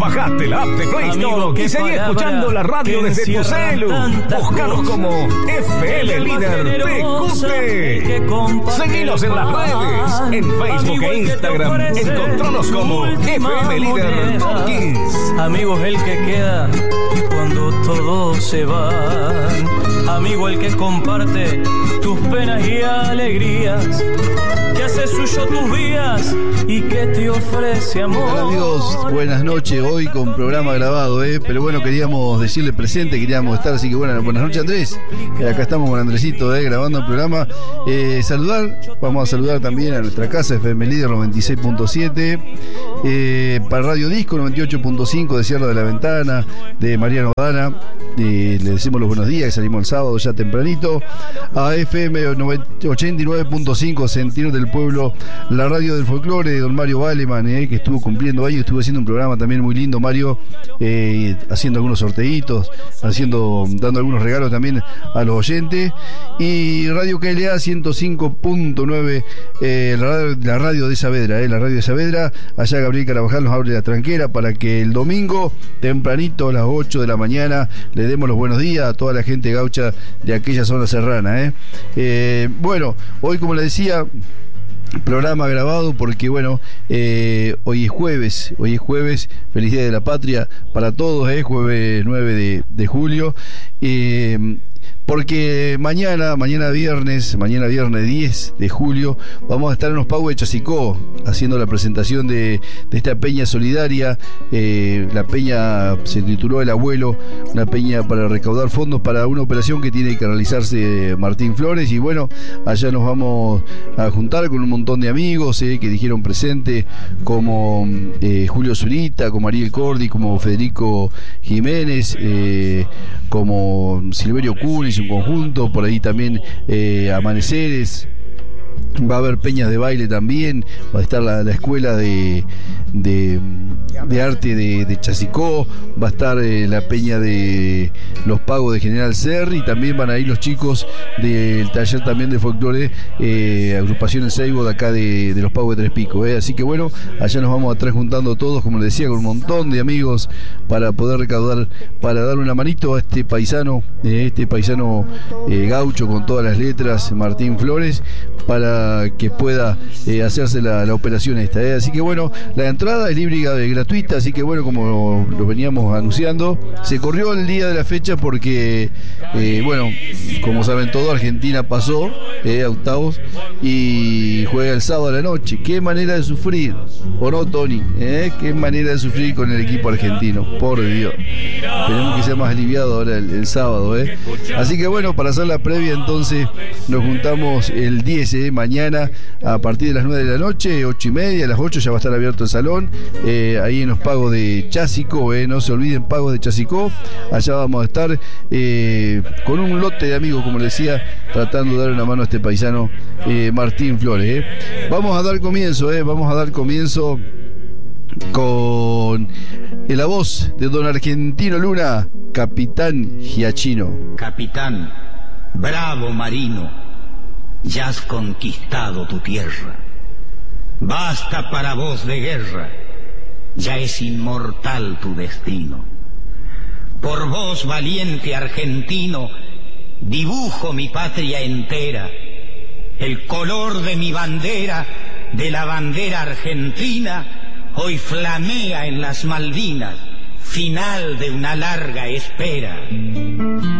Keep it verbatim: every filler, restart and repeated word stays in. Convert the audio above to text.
Bajate la app de Play Store y seguí escuchando la radio desde tu celu. Búscanos como F M Líder P Q T. Seguinos en las redes, en Facebook e Instagram. Encontranos como F M Líder Toquis. Amigo es el que queda cuando todos se van. Amigo el que comparte tus penas y alegrías, que hace suyo tus días y que te ofrece amor. Hola amigos, buenas noches. Hoy con programa grabado, ¿eh? Pero bueno, queríamos decirle presente, queríamos estar, así que bueno, buenas noches Andrés. Eh, acá estamos con Andresito, ¿eh? Grabando el programa. Eh, saludar, vamos a saludar también a nuestra casa F M Líder noventa y seis punto siete, eh, para Radio Disco noventa y ocho punto cinco de Sierra de la Ventana, de Mariano Dana. Eh, le decimos los buenos días, que salimos el sábado ya tempranito. A F M ochenta y nueve punto cinco Sentir del Pueblo, la radio del folclore de don Mario Baleman, eh, que estuvo cumpliendo años, estuvo haciendo un programa también muy lindo, Mario, eh, haciendo algunos sorteitos, haciendo, dando algunos regalos también a los oyentes. Y Radio K L A ciento cinco punto nueve, eh, la, radio, la radio de Saavedra, eh, la radio de Saavedra. Allá Gabriel Carabajal nos abre la tranquera para que el domingo, tempranito a las ocho de la mañana, le demos los buenos días a toda la gente gaucha de aquella zona serrana. Eh. Eh, bueno, hoy como les decía, programa grabado porque bueno, eh, hoy es jueves, hoy es jueves, feliz día de la patria para todos, eh, jueves nueve de, de julio. Eh, Porque mañana, mañana viernes, mañana viernes diez de julio, vamos a estar en los Pagos de Chasicó, haciendo la presentación de, de esta peña solidaria. Eh, la peña se tituló El Abuelo, una peña para recaudar fondos para una operación que tiene que realizarse Martín Flores. Y bueno, allá nos vamos a juntar con un montón de amigos eh, que dijeron presente, como eh, Julio Zurita, como Ariel Cordi, como Federico Jiménez, eh, como Silverio Cunis, un conjunto, por ahí también eh, Amaneceres. Va a haber peñas de baile también, va a estar la, la escuela de, de, de arte de, de Chasicó, va a estar eh, la peña de los Pagos de General Serri, y también van a ir los chicos del taller también de folclore, eh, agrupación El Seibo de acá de, de los Pagos de Tres Picos. Eh. Así que bueno, allá nos vamos a estar juntando todos, como les decía, con un montón de amigos para poder recaudar, para darle una manito a este paisano, eh, este paisano eh, gaucho con todas las letras, Martín Flores, para que pueda eh, hacerse la, la operación esta. Eh. Así que bueno, la entrada es libre y gratuita, así que bueno, como lo veníamos anunciando, se corrió el día de la fecha porque, eh, bueno, como saben todo, Argentina pasó eh, a octavos y juega el sábado a la noche. Qué manera de sufrir, ¿o no, Tony? Eh, qué manera de sufrir con el equipo argentino, por Dios. Tenemos que ser más aliviados ahora el, el sábado. Eh. Así que bueno, para hacer la previa entonces nos juntamos el diez, eh, mañana a partir de las nueve de la noche, ocho y media, a las ocho ya va a estar abierto el salón, eh, ahí en los Pagos de Chasicó, eh, no se olviden, Pagos de Chasicó. Allá vamos a estar eh, con un lote de amigos, como les decía, tratando de dar una mano a este paisano eh, Martín Flores. Eh. Vamos a dar comienzo, eh, vamos a dar comienzo con la voz de don Argentino Luna, Capitán Giachino. Capitán, bravo marino, ya has conquistado tu tierra. Basta para vos de guerra, ya es inmortal tu destino. Por vos, valiente argentino, dibujo mi patria entera, el color de mi bandera, de la bandera argentina, hoy flamea en las Malvinas, final de una larga espera.